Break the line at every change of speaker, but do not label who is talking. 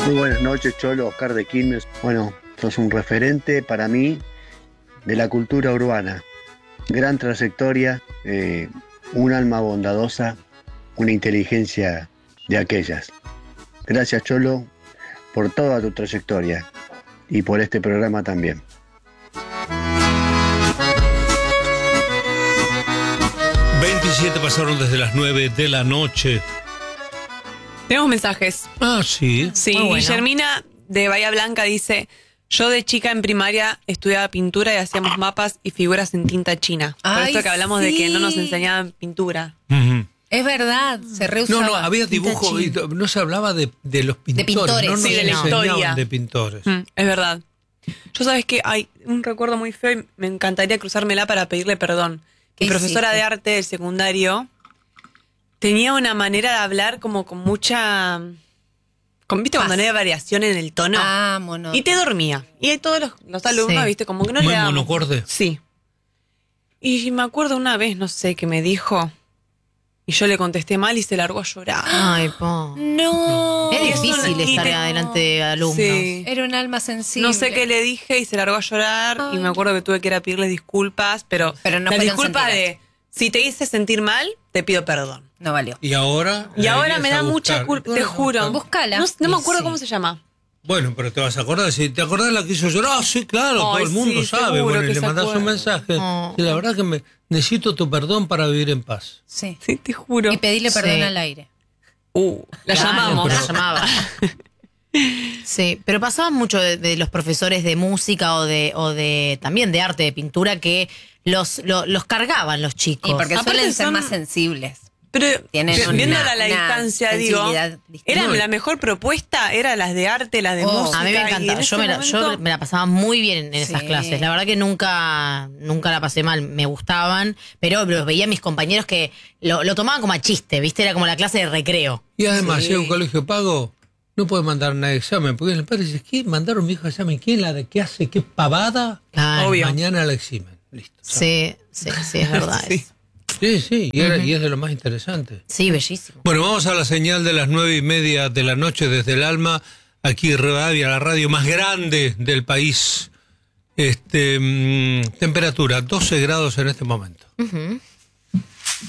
Muy buenas noches, Cholo, Oscar de Quilmes. Bueno, sos un referente para mí de la cultura urbana. Gran trayectoria, un alma bondadosa, una inteligencia de aquellas. Gracias, Cholo, por toda tu trayectoria y por este programa también.
Pasaron desde las 9 de la noche.
Tenemos mensajes.
Ah, sí.
Sí,
Muy bueno.
Guillermina de Bahía Blanca dice: yo de chica en primaria estudiaba pintura y hacíamos mapas y figuras en tinta china. Por
Ay,
esto que hablamos de que no nos
sí.
enseñaban pintura.
Ujú.
Es verdad, se reusaba.
No, había
Tinta
dibujo y
china.
no se hablaba de los pintores.
pintores,
no nos
sí, de la
enseñaban
historia.
de pintores.
Es verdad. Yo sabes que hay un recuerdo muy feo y me encantaría cruzármela para pedirle perdón. Mi
¿Qué
profesora
hiciste?
de arte del secundario tenía una manera de hablar como con mucha... ¿Viste cuando
Paz.
no hay variación en el tono?
Ah, mono.
Y te dormía. Y todos los alumnos,
Sí.
viste, como que no
Muy
le daban...
monocorde.
Sí. Y me acuerdo una vez, no sé, que me dijo... Y yo le contesté mal y se largó a llorar.
Ay, po.
No.
Es
Eso
difícil
no- y
estar
te-
adelante de alumnos.
Sí.
Era un alma sensible.
No sé qué le dije y se largó a llorar.
Ay.
Y me acuerdo que tuve que ir a pedirle disculpas. Pero
Pero no
las
fueron
disculpas
sentidas.
de... Si te hice sentir mal, te pido perdón.
No valió.
Y ahora.
Y ahora
irías
me
a
da
buscar.
mucha culpa, te
Bueno,
juro.
Búscala.
No me
Y
acuerdo
sí.
cómo se llama.
Bueno, pero te vas a acordar. Si te acordás de la que hizo llorar, ah, sí, claro,
Ay,
todo el mundo
sí,
sabe.
seguro
Bueno, y
que
le
se
mandás un
acuerda.
mensaje.
Oh.
Sí, la verdad que necesito tu perdón para vivir en paz.
Sí.
Sí, te juro.
Y pedirle perdón
Sí.
al aire.
La
Claro,
llamamos.
La llamaba. Sí, pero pasaba mucho de los profesores de música o de también de arte, de pintura, que los cargaban los chicos.
Y porque
Aparte
suelen ser
son-
más sensibles.
Pero
Tienen
viéndola a la
una
distancia, digo,
sensibilidad distinta.
era la mejor propuesta, era las de arte, las de
Oh,
música.
A mí me
y
encanta.
en
Yo
ese
yo
momento-
me la pasaba muy bien en esas
Sí.
clases. La verdad que nunca la pasé mal. Me gustaban, pero los veía a mis compañeros que lo tomaban como a chiste, ¿viste? Era como la clase de recreo.
Y además,
Sí.
si es un colegio pago, no puede mandar nadie examen. Porque el padre dice: ¿qué? ¿Mandaron mi hijo a examen? ¿Quién la de qué hace? ¿Qué pavada?
Claro.
Obvio.
Mañana la eximen. Listo.
Sí, es verdad.
Sí.
eso.
Sí, y es de lo más interesante.
Sí, bellísimo.
Bueno, vamos a la señal de las 9:30 de la noche desde el Alma, aquí Rivadavia, la radio más grande del país. Temperatura 12 grados en este momento.
Ujú.